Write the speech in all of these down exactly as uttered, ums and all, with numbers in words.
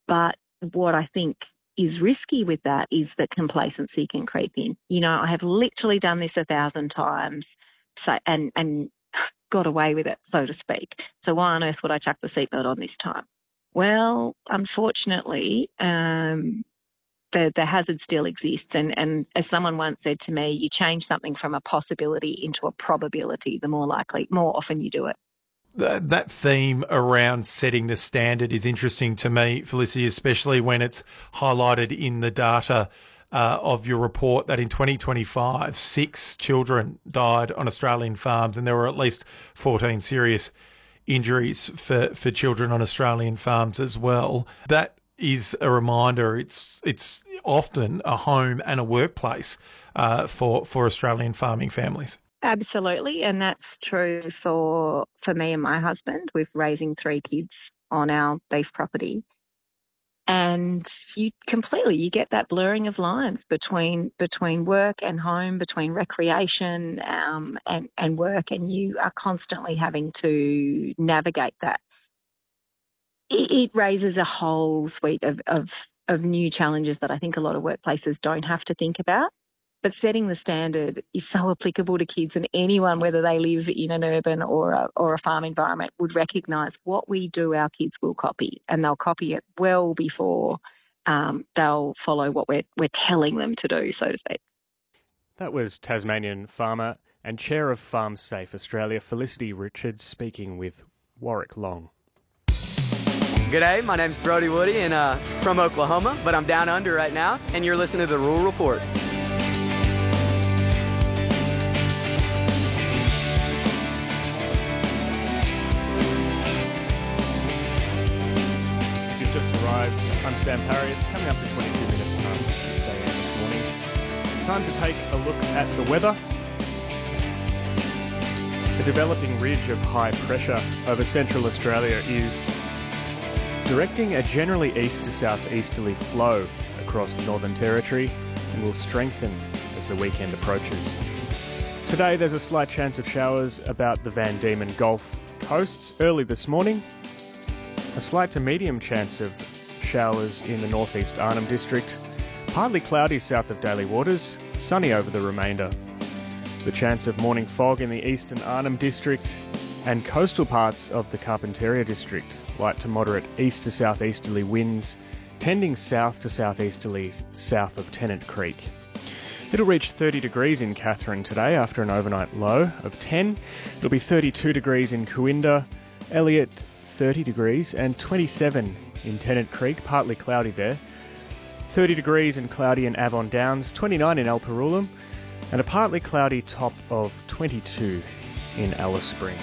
But what I think is risky with that is that complacency can creep in. You know, I have literally done this a thousand times so, and, and got away with it, so to speak. So why on earth would I chuck the seatbelt on this time? Well, unfortunately, um, the, the hazard still exists. And, and as someone once said to me, you change something from a possibility into a probability, the more likely, more often you do it. That, that theme around setting the standard is interesting to me, Felicity, especially when it's highlighted in the data uh, of your report that in twenty twenty-five, six children died on Australian farms, and there were at least fourteen serious injuries for, for children on Australian farms as well. That is a reminder. It's it's often a home and a workplace uh, for for Australian farming families. Absolutely, and that's true for for me and my husband. We're raising three kids on our beef property, and you completely you get that blurring of lines between between work and home, between recreation um, and and work, and you are constantly having to navigate that. It, it raises a whole suite of, of of new challenges that I think a lot of workplaces don't have to think about. But setting the standard is so applicable to kids, and anyone, whether they live in an urban or a, or a farm environment, would recognise what we do, our kids will copy, and they'll copy it well before um, they'll follow what we're, we're telling them to do, so to speak. That was Tasmanian farmer and chair of Farm Safe Australia, Felicity Richards, speaking with Warwick Long. G'day, my name's Brody Woody and uh, from Oklahoma, but I'm down under right now, and you're listening to the Rural Report. I'm Sam Parry. It's coming up to twenty-two minutes past six a.m. this morning. It's time to take a look at the weather. The developing ridge of high pressure over central Australia is directing a generally east to southeasterly flow across the Northern Territory and will strengthen as the weekend approaches. Today there's a slight chance of showers about the Van Diemen Gulf coasts early this morning. A slight to medium chance of showers in the northeast Arnhem District, partly cloudy south of Daly Waters, sunny over the remainder. The chance of morning fog in the eastern Arnhem District and coastal parts of the Carpentaria District, light to moderate east to southeasterly winds, tending south to southeasterly south of Tennant Creek. It'll reach thirty degrees in Katherine today after an overnight low of ten. It'll be thirty-two degrees in Cooinda, Elliot thirty degrees, and twenty-seven in Tennant Creek, partly cloudy there. thirty degrees and cloudy in Avon Downs, twenty-nine in Alparulam, and a partly cloudy top of twenty-two in Alice Springs.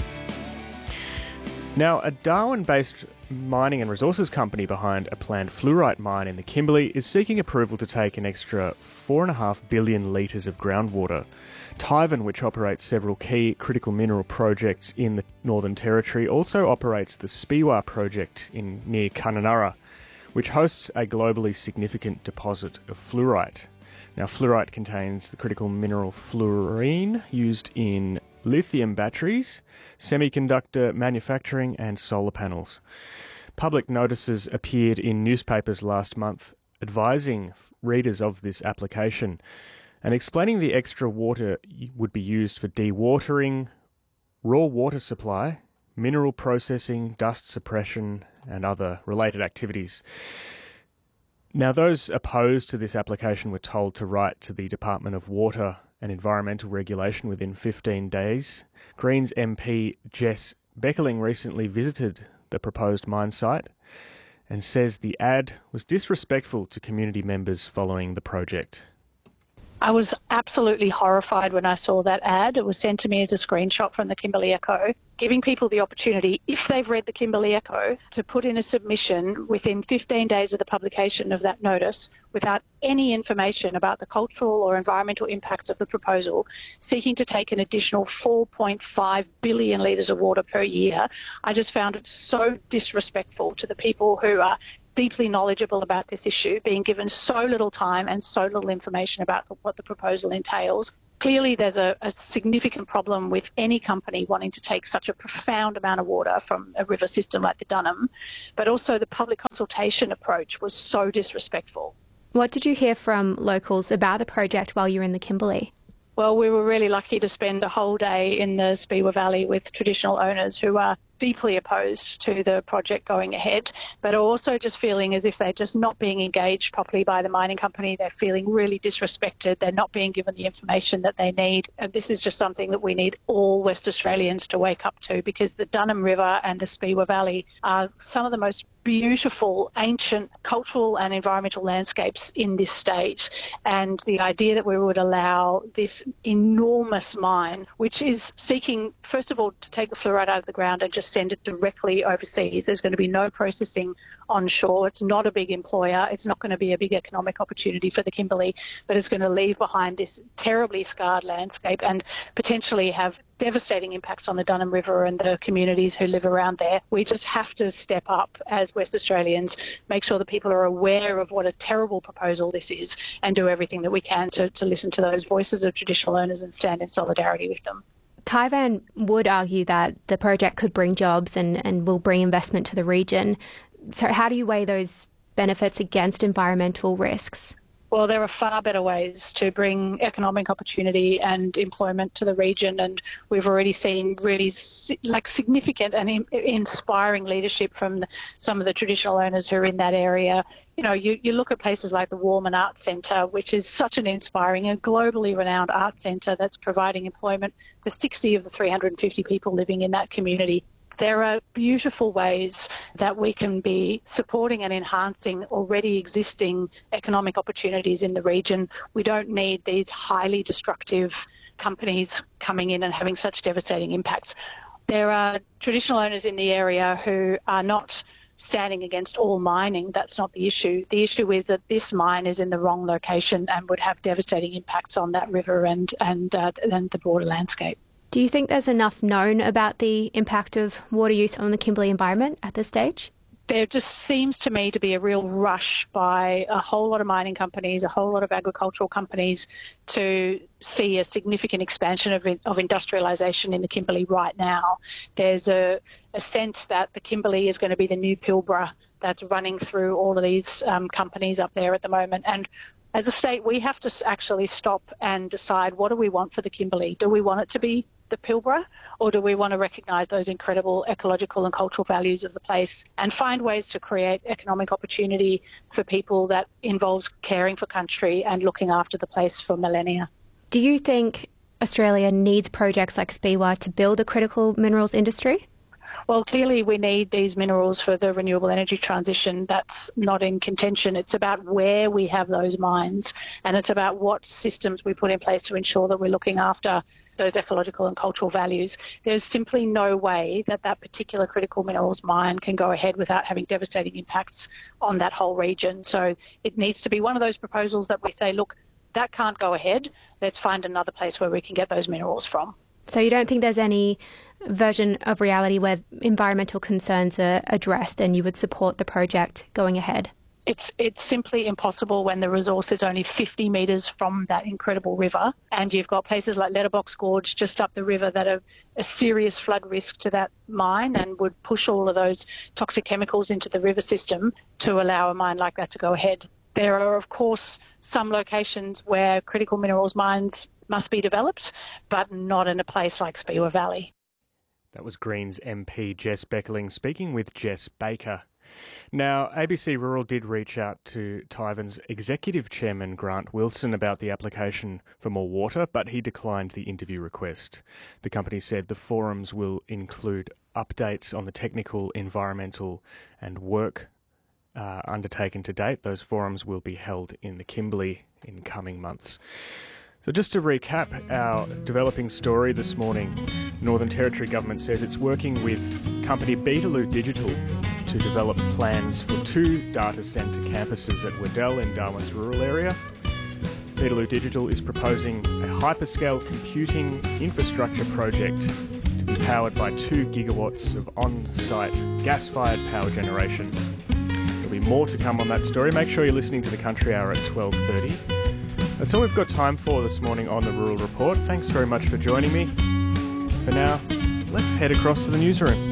Now, a Darwin-based mining and resources company behind a planned fluorite mine in the Kimberley is seeking approval to take an extra four point five billion litres of groundwater. Tyvan, which operates several key critical mineral projects in the Northern Territory, also operates the Speewah project in near Kununurra, which hosts a globally significant deposit of fluorite. Now, fluorite contains the critical mineral fluorine used in lithium batteries, semiconductor manufacturing and solar panels. Public notices appeared in newspapers last month advising readers of this application and explaining the extra water would be used for dewatering, raw water supply, mineral processing, dust suppression and other related activities. Now, those opposed to this application were told to write to the Department of Water and Environmental Regulation within fifteen days. Greens M P Jess Beckerling recently visited the proposed mine site and says the ad was disrespectful to community members following the project. I was absolutely horrified when I saw that ad. It was sent to me as a screenshot from the Kimberley Echo, giving people the opportunity, if they've read the Kimberley Echo, to put in a submission within fifteen days of the publication of that notice without any information about the cultural or environmental impacts of the proposal, seeking to take an additional four point five billion litres of water per year. I just found it so disrespectful to the people who are deeply knowledgeable about this issue, being given so little time and so little information about what the proposal entails. Clearly, there's a, a significant problem with any company wanting to take such a profound amount of water from a river system like the Dunham, but also the public consultation approach was so disrespectful. What did you hear from locals about the project while you were in the Kimberley? Well, we were really lucky to spend a whole day in the Speewah Valley with traditional owners who are deeply opposed to the project going ahead, but are also just feeling as if they're just not being engaged properly by the mining company. They're feeling really disrespected. They're not being given the information that they need. And this is just something that we need all West Australians to wake up to, because the Dunham River and the Speewah Valley are some of the most beautiful, ancient cultural and environmental landscapes in this state. And the idea that we would allow this enormous mine, which is seeking, first of all, to take the fluoride out of the ground and just send it directly overseas. There's going to be no processing onshore. It's not a big employer. It's not going to be a big economic opportunity for the Kimberley, but it's going to leave behind this terribly scarred landscape and potentially have devastating impacts on the Dunham River and the communities who live around there. We just have to step up as West Australians, make sure that people are aware of what a terrible proposal this is, and do everything that we can to, to listen to those voices of traditional owners and stand in solidarity with them. Tivan would argue that the project could bring jobs and, and will bring investment to the region. So how do you weigh those benefits against environmental risks? Well, there are far better ways to bring economic opportunity and employment to the region, and we've already seen really like significant and in, inspiring leadership from the, some of the traditional owners who are in that area. You know, you, you look at places like the Warman Arts Centre, which is such an inspiring and globally renowned art centre that's providing employment for sixty of the three hundred fifty people living in that community. There are beautiful ways that we can be supporting and enhancing already existing economic opportunities in the region. We don't need these highly destructive companies coming in and having such devastating impacts. There are traditional owners in the area who are not standing against all mining. That's not the issue. The issue is that this mine is in the wrong location and would have devastating impacts on that river and, and, uh, and the broader landscape. Do you think there's enough known about the impact of water use on the Kimberley environment at this stage? There just seems to me to be a real rush by a whole lot of mining companies, a whole lot of agricultural companies to see a significant expansion of, of industrialisation in the Kimberley right now. There's a, a sense that the Kimberley is going to be the new Pilbara that's running through all of these um, companies up there at the moment. And as a state, we have to actually stop and decide, what do we want for the Kimberley? Do we want it to be the Pilbara, or do we want to recognise those incredible ecological and cultural values of the place and find ways to create economic opportunity for people that involves caring for country and looking after the place for millennia? Do you think Australia needs projects like Speewah to build a critical minerals industry? Well, clearly we need these minerals for the renewable energy transition. That's not in contention. It's about where we have those mines, and it's about what systems we put in place to ensure that we're looking after those ecological and cultural values. There's simply no way that that particular critical minerals mine can go ahead without having devastating impacts on that whole region. So it needs to be one of those proposals that we say, look, that can't go ahead. Let's find another place where we can get those minerals from. So you don't think there's any version of reality where environmental concerns are addressed and you would support the project going ahead? It's it's simply impossible when the resource is only fifty metres from that incredible river, and you've got places like Letterbox Gorge just up the river that are a serious flood risk to that mine and would push all of those toxic chemicals into the river system to allow a mine like that to go ahead. There are, of course, some locations where critical minerals mines must be developed, but not in a place like Speewah Valley. That was Greens M P Jess Beckerling speaking with Jess Baker. Now, A B C Rural did reach out to Tivan's Executive Chairman Grant Wilson about the application for more water, but he declined the interview request. The company said the forums will include updates on the technical, environmental and work uh, undertaken to date. Those forums will be held in the Kimberley in coming months. So just to recap our developing story this morning, Northern Territory Government says it's working with company Beetaloo Digital to develop plans for two data centre campuses at Waddell in Darwin's rural area. Beetaloo Digital is proposing a hyperscale computing infrastructure project to be powered by two gigawatts of on-site gas-fired power generation. There'll be more to come on that story. Make sure you're listening to the Country Hour at twelve thirty. That's all we've got time for this morning on the Rural Report. Thanks very much for joining me. For now, let's head across to the newsroom.